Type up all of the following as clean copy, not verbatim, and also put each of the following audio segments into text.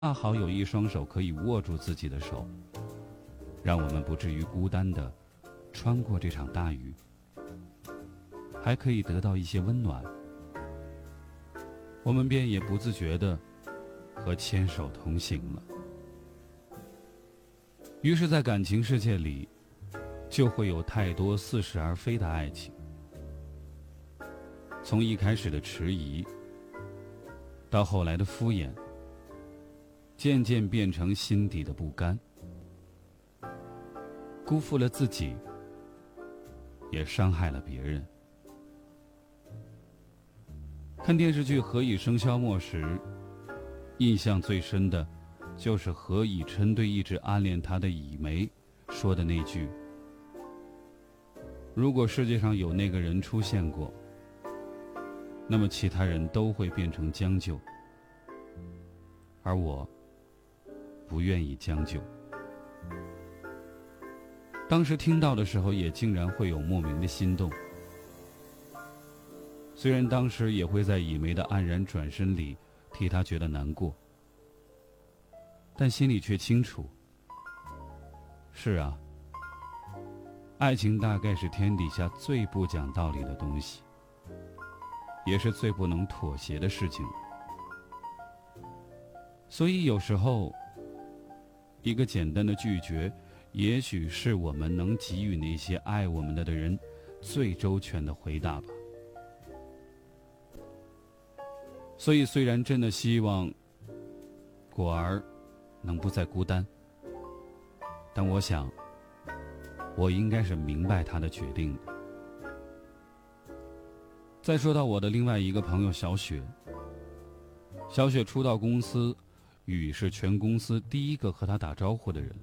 恰好有一双手可以握住自己的手，让我们不至于孤单地穿过这场大雨，还可以得到一些温暖，我们便也不自觉地和牵手同行了。于是在感情世界里，就会有太多似是而非的爱情，从一开始的迟疑，到后来的敷衍，渐渐变成心底的不甘，辜负了自己，也伤害了别人。看电视剧《何以笙箫默》时，印象最深的就是何以琛对一直暗恋他的以梅说的那句：如果世界上有那个人出现过，那么其他人都会变成将就，而我不愿意将就。当时听到的时候，也竟然会有莫名的心动。虽然当时也会在以梅的黯然转身里替她觉得难过，但心里却清楚，是啊，爱情大概是天底下最不讲道理的东西，也是最不能妥协的事情。所以有时候，一个简单的拒绝，也许是我们能给予那些爱我们的人最周全的回答吧。所以虽然真的希望果儿能不再孤单，但我想我应该是明白他的决定的。再说到我的另外一个朋友小雪，小雪初到公司，雨是全公司第一个和他打招呼的人。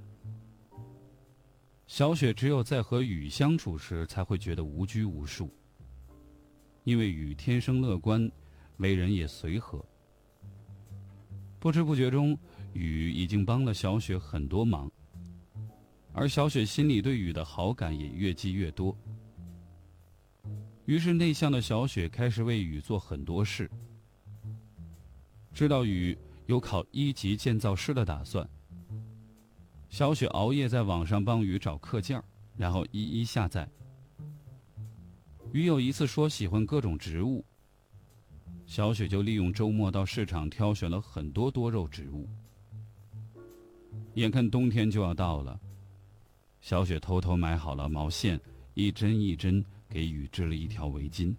小雪只有在和雨相处时才会觉得无拘无束，因为雨天生乐观，为人也随和。不知不觉中，雨已经帮了小雪很多忙，而小雪心里对雨的好感也越积越多。于是内向的小雪开始为雨做很多事。知道雨有考1级建造师的打算，小雪熬夜在网上帮雨找课件，然后一一下载。雨有一次说喜欢各种植物，小雪就利用周末到市场挑选了很多多肉植物。眼看冬天就要到了，小雪偷偷买好了毛线，一针一针给雨织了一条围巾。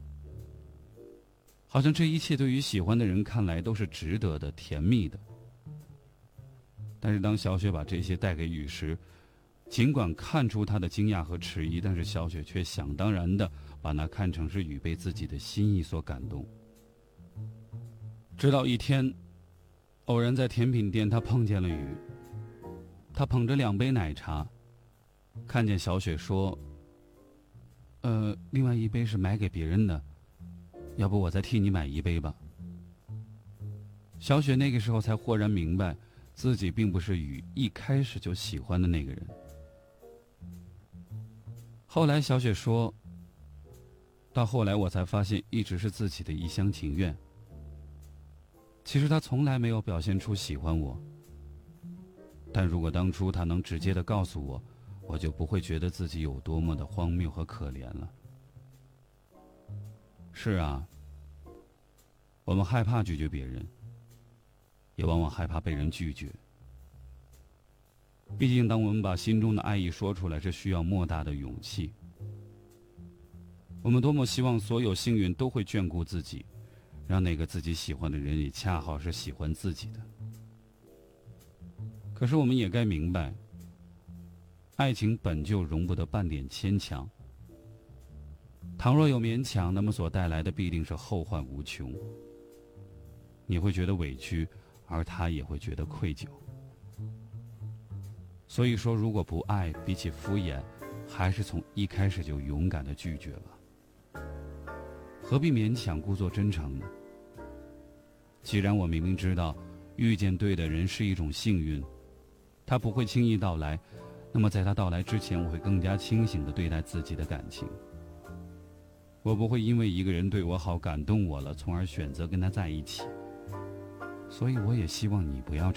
好像这一切对于喜欢的人看来都是值得的、甜蜜的。但是当小雪把这些带给雨时，尽管看出她的惊讶和迟疑，但是小雪却想当然地把那看成是雨被自己的心意所感动。直到一天，偶然在甜品店，她碰见了雨。她捧着2杯奶茶，看见小雪说：另外1杯是买给别人的，要不我再替你买1杯吧。小雪那个时候才豁然明白，自己并不是雨一开始就喜欢的那个人。后来小雪说，到后来我才发现，一直是自己的一厢情愿。其实他从来没有表现出喜欢我，但如果当初他能直接地告诉我，我就不会觉得自己有多么的荒谬和可怜了。是啊，我们害怕拒绝别人，也往往害怕被人拒绝。毕竟当我们把心中的爱意说出来，是需要莫大的勇气。我们多么希望所有幸运都会眷顾自己，让那个自己喜欢的人也恰好是喜欢自己的。可是我们也该明白，爱情本就容不得半点牵强。倘若有勉强，那么所带来的必定是后患无穷。你会觉得委屈，而他也会觉得愧疚。所以说，如果不爱，比起敷衍，还是从一开始就勇敢地拒绝吧。何必勉强故作真诚呢？既然我明明知道遇见对的人是一种幸运，他不会轻易到来，那么在他到来之前，我会更加清醒地对待自己的感情。我不会因为一个人对我好感动我了，从而选择跟他在一起。 所以我也希望你不要这样。